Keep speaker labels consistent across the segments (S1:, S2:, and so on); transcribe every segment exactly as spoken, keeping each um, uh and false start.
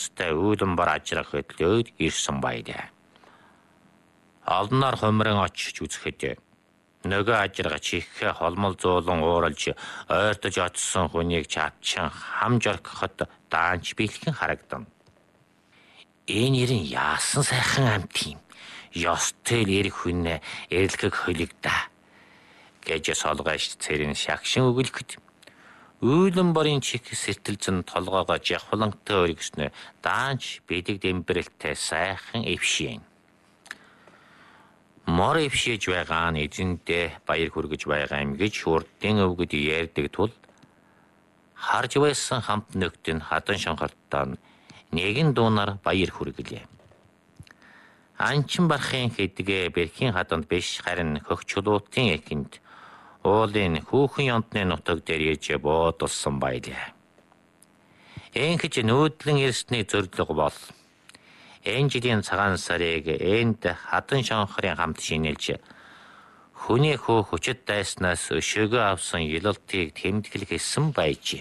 S1: сонстой үүлэн бар ажрах хөдлөөд ирсэн байлаа. Олноор хумран очиж үзэхэд нөгөө ажиргач ихэ холмол зуулан ууралж ойртож очсон хүнийг чавчин хамж орхиход даанч бэлхэн харагдана. Энэ нэрэн яасан сайхан амт юм. Ёстой л эрх хүнээ эрлэхэг хөлөгдөө гэж солгойч цэрэн шагшин өгөлөхөд үүлэн борын чих сэртэлзэн толгоогоо жавхлантай өргөснө даанч бидэг дэмбэрэлтэй сайхан эвшин. Мор эвшиж байгаа нь эзэндээ баяр хүргэж байгаа юм гэж урдын өвгөд ярьдаг тул харж байсан хамт нөхд нь хадан шонхортоо нэгэн дуунаар баяр хүргэлээ. Анчин барахын хэдгээ бэрхийн хаданд биш харин хөх чулуутын эхэнд уулын хүүхэн ёнтны нутаг дээр ээж буудалсан байлаа. Энхэж нүүдлэн ирсний зөвлөг бол энэ жилийн цагаан сарыг энд хадан шонхорын хамт шинэлж хүний хөө хүчит дайснаас өшөөгөө авсан ялалтыг тэмдэглэх гэсэн байжээ.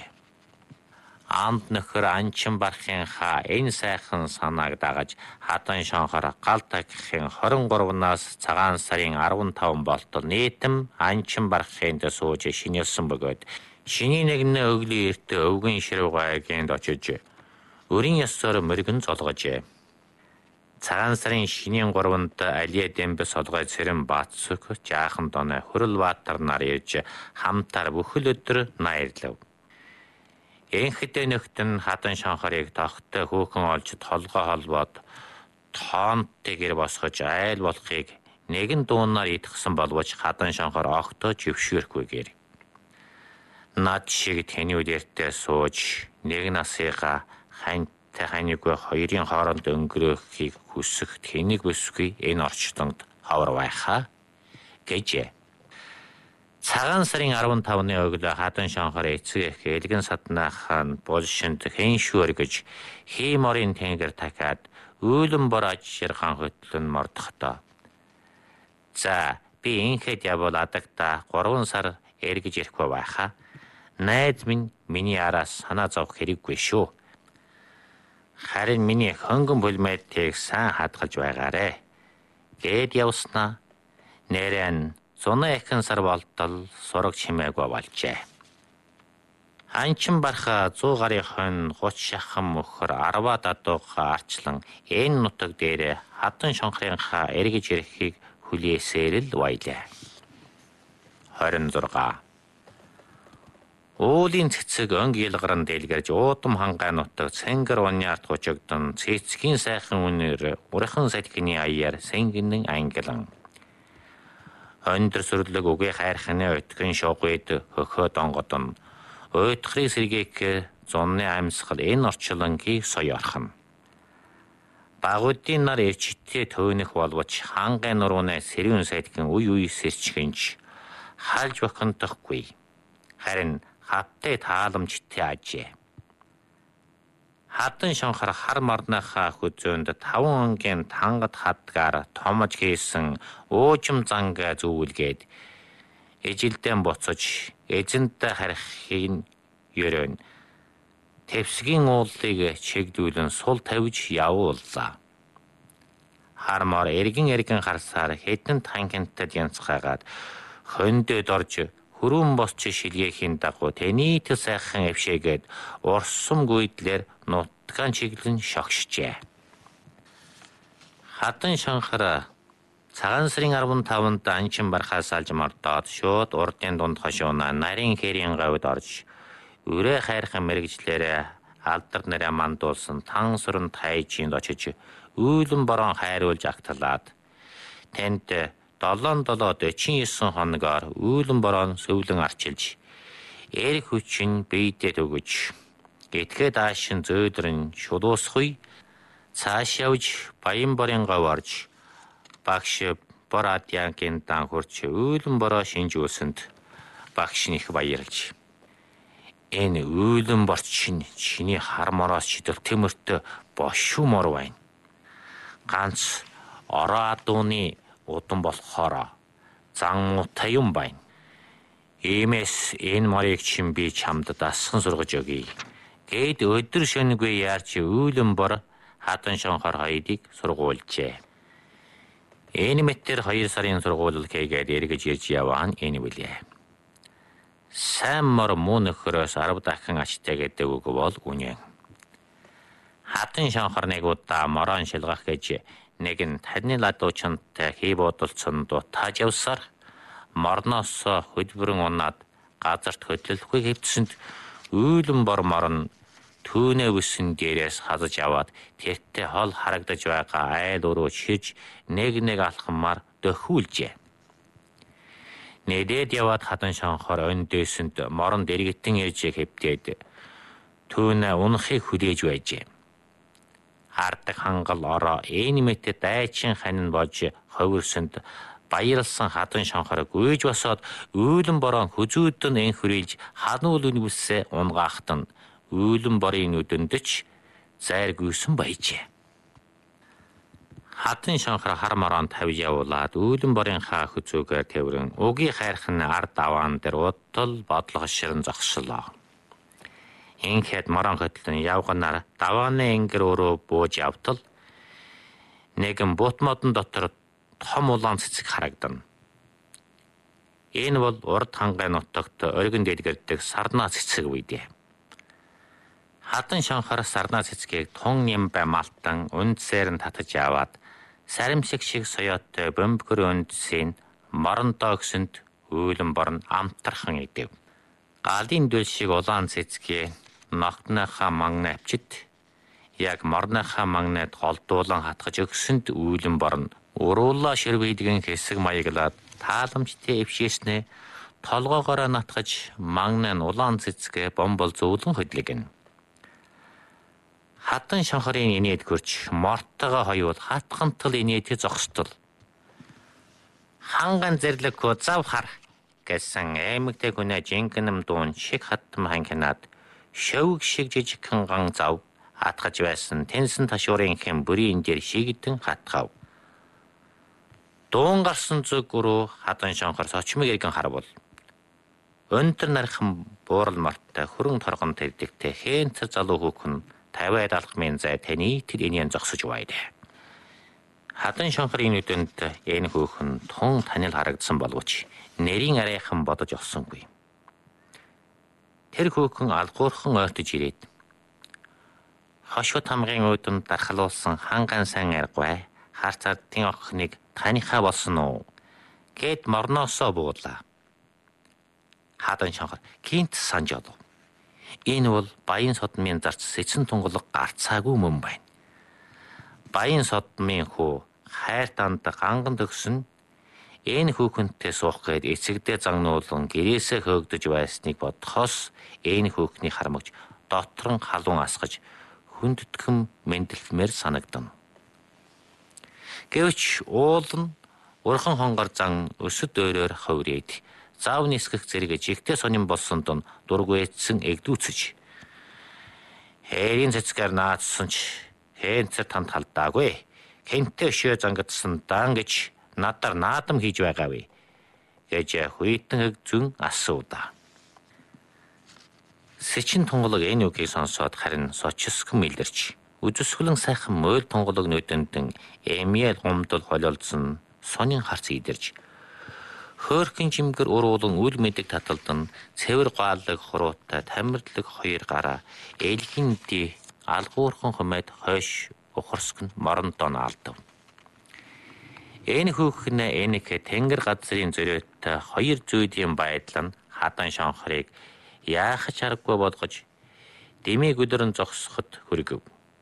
S1: Амд нөхөр анчин барахын ха энэ сайхан санааг дагаж хадан шонхор гал тагхийн хорин гуравнаас цагаан сарын арван таван болтол нийтэм анчин барахынд сууж шинэлсэн бөгөөд шиний нэгнээ өглөө эртээ өвгөн ширв гайгэнд очиж өрийн ёсоор мөргөн золгожээ. Цагаан сарын шинийн гуравнд Алия Дембэ солгой цэрэн Баатсүк жаахан доной Хөрөл Баатар нар ирж хамтаар бүхэл өдөр наярлав. Энхэдэ нөхтөн хадан шонхорыг тогттой хөөхөн олж толгой холбоод тоонтойгэр босгож айл болохыг нэгэн дуунаар идгсэн боловч хадан шонхор огтоо жившүүрхгүйгээр. Над шиг тэнүүдэртээ сууж нэг насыга хань Тэханигүй хоёрын хооронд өнгөрөхийг хүсэх тэнийг бүсгүй энэ орчтонд ховор байхаа гэж. Цагаан сарын арван тавны өглөө хадан шонхор эцэг эх элгэн саднаахан булшинд хэншүүр гэж хийморын тэнгэр такаад үүлэн бор ажирхан хөтлөн мордохдоо. За би инхэд явбал адагта гурван сар эргэж ирэхгүй байхаа. Найз минь миний араас санаа зовх хэрэггүй шүү. Харин миний хөнгөн бүлмэтийг сайн хадгалж байгаарэ гэд явснаа нэрэн зуны ихэнх сар болтол сураг чимээгүй болжээ. Анчин барха зуун гарын хонь гуч шахан мөхөр арва дадууга арчлан энэ нутаг дээр хадан шонхорынхаа эргэж ирэхийг хүлээсээр л байлаа. хорин зураг Уулын цэцэг өнг ялгаран дэлгэрж уудам хангай нутаг цэнгэр уньяарт гучигдэн цэцгийн сайхан үнээр урхан салхины аяар сэнгэнэн ангилан. Өндөр сүрлэг үгээ хайрханы өтгөн шогуйд хөхөө донгодон уйтхрыг сэргээх зунны амьсгал энэ орчлонгийг соёо орхон. Багуудын нар ирчтэй төөнөх болвч хангай нурууны сэрүүн салхин үе үе сэрчгэнч халж бохонтохгүй. Харин хаттай тааламжтай ажээ. Хадан шонхор хар марныхаа хүзөөнд таван өнгийн тангад хадгаар томож хийсэн уужим зангаа зүүлгээд эжилдэн буцаж эзэнтэй харихын ёрон тевсгийн уулыг чигдүүлэн сул тавьж явууллаа. Хармаар эргэн эргэн харсаар хэдэн танкентад янцгаагаад хөндөд орж хүрүүн босч шилгээхийн дагуу тэнийт сайхан эвшээгээд урсам гүйдлэр нутгаан чиглэн шогшжээ. Хадан шонхор цагаан сарын арван таванд анчин бархаас алж мордоод шууд урдын дунд хошууна нарийн хэрийн говьд орж өрөө хайрхан мэрэгжлээрээ алдар нэрэ мандуулсан тан сүрэн тайжинд очиж үүлэн борон хайруулж агтлаад тэнд долоон долоо дөчин есөн хоногоор үүлэн борон сөвлөн арчилж эрх хүчин биедэд өгөж гэтгээ даашин зөөдрөн шулуусгүй цааш явж баян борын гов орж багш бор адьянгийн дан хурч үүлэн бороо шинжүүлсэнд багш нь их баярлж энэ үүлэн борч чинь чиний хармороос шидэл төмөртөө бошуу мор байна. Ганц ороо адууны удам болохоор зан муутай юм байна. Иймээс энэ морийг чинь би чамд дасган сургаж өгье Гээд өдөр шөнөгүй яарч үүлэн бор хатан шонхор хоёрыг сургуулжээ. Энэ мэтэр хоёр сарын сургууль хийгээд эргэж ирж яваан энэ билээ. Сайн мор муу нөхрөөс арав дахин ачтай гэдэг үг бол үнэн. Хатан шонхор нэг удаа морон шилгах гэж нэг нь таны ладуучантай хий бодолцсон дутааж явсаар морноос хөдөлбөрөн унаад газарт хөдлөлгүй хэвчсэнд үүлэн бор морон түүнээ үсэн дээрээс хазаж аваад тэртээ хол харагдаж байгаа айл өрөө шиж нэг нэг алхамаар дөхүүлжээ. Нэдэд яваад хатан шонхор өндөөсөнд морон дэргэтэн ирж хэвтээд түүнээ унахыг хүлээж байжээ. Хардаг хангал ороо энэ мэтэд дайчин ханин бож ховирсонд баярлсан хатан шонхор гүйж босоод үүлэн борон хүзүүдэн эн хүрээлж хануул үнвэсээ унгаахтан үүлэн борын нүдэндч зайр гүйсэн байжээ. Хатан шонхор хар морон тавьж явуулаад үүлэн борын хаа хүзүүгээр тэврэн угийн хайрхан ард аваан дээр удал бодлого ширэн зогслоо. Ингээд морон хөтлөн явганаар давааны энгэр өрөө бууж явтал нэгэн бут модон дотор том улаан цэцэг харагдана. Энэ бол урд хангай нутагт оргин дэлгэрдэг сарнаа цэцэг үйдээ. Хатан шонхор сарнаа цэцгийг тун нямбай малтан үндсээр нь татаж аваад саримсэг шиг соёотой бөмбөр үндсийн морон доогсонд үүлэн борн амтархан идэв. Галын дүл шиг улаан цэцгээ ногтныхаа манган авчид яг морныхаа мангнад голдуулан хатгаж өгсөнд үүлэн борн уруулаа ширвэйдгэн хэсэг маяглаад тааламжтай эвшээснэ толгоогоороо натгаж манган улаан цэцгээ бомбол зөөлөн хөдлөгнө. Хатан шонхорын инээд гүрч мортогоо хоёул хатгантал инээдээ зогсдол. Ханган зэрлэг зав хар гэсэн аймагтай хүнэ жинкэным дуун шиг хаттам ханхинаад шөвг шиг жижигхэн ган зав хатгаж байсан тэнсэн ташуурын хэм бүрийн дээр шигдэн хатгав. Дуун гарсан зүг рүү хатан шонхор сочмыг иргэн харвал өндөр нархан буурал марттай хөрөн торгон тэрдэгтэй хээнцэр залуу хүүхэн тавиад алхмын зай таны тэр инээн зогсож байд. Хатан шонхорын нүдэнд энэ хүүхэн тун танил харагдсан боловч нэрийн арайхан бодож олсонгүй. Тэр хүүхэн алгуурхан ойртож ирээд хошууд хамгын үүдэн дархлуулсан ханган сан аргвай харцаадын охиныг таныхаа болсон уу гэд морноосоо буулаа. Хатан шонхор гинт санаж олов. Энэ бол баян содмын зарц сэцэн тунгалаг гарцаагүй мөн байна. Баян содмын хүү хайр танд ганган төгсөн энэ хүүхэнтэй суух гээд эцэгдээ загнуулан гэрээсээ хөөгдөж байсныг бодохоос энэ хүүхний хармагч доторн халуун асгаж хүндэтгэн мэндэлмээр санагдана. Гэвч уул нь урхан хонгор зан өсөд өөрөөр ховрээд зав нисгэх зэрэг жигтэй сонин болсон дон дургүйцсэн эгдүүцэж. Хэрийн цэцгээр наадсан ч хээнцэр танд халдаагүй. Хэнтэй шөө зангадсан дан гэж надаар наадам хийж байгаа вэ гэж хүйтэн зүүн асуудаа. Сэчин тунгалаг энэ үгийг сонсоод харин сочсгэн мэлэрч үзэсгэлэн сайхан мойл тунгалаг нүдэндэн эмиэл гомдол холиолдсон сонин харц идэрж хөөрхөн жимгэр уруулан үл мэдэг таталдан цэвэр гаалаг хуруутай тамирлаг хоёр гараа элхэн ди алгуурхан хумайд хойш ухарсгэн моронтон алдав. Энэ хүүхнээ энэхэ тэнгэр газрын зөрөөтэй хоёр зүйдийн байдал нь хатан шонхорыг яахаж аргагүй болгож дэмийг өдөрн зогсоход хүргэв.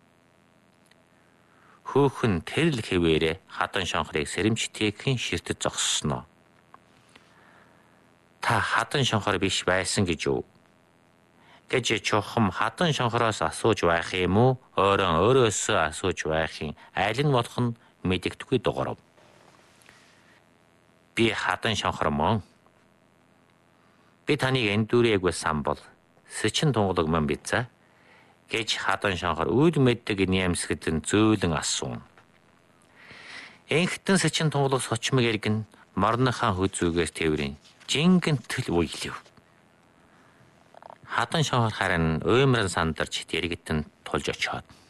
S1: Хүүхэн тэрл хэвээрээ хатан шонхорыг сэрэмжтэйхэн ширтэд зогссноо. Та хатан шонхор биш байсан гэж юу? Гэж чухам хатан шонхороос асууж байх юм уу? Өөрөө өөрөөсөө асууж байхын аль нь болох нь мэдэгдэхгүй дуурав. Би хатан шонхор мөн. Би таныг эндүрээгүй сан бол сэчин тунгалаг мөн бицаа гэж хатан шонхор үйл мэддэг нэмсгэдэн зөөлөн асуун. Энхтэн сэчин тунгалаг сочмог иргэн морныхаа хүзүүгээс тэврийн жингэн төл уйлив. Хатан шонхор харин уймран сандарч дэрэгтэн тулж очоод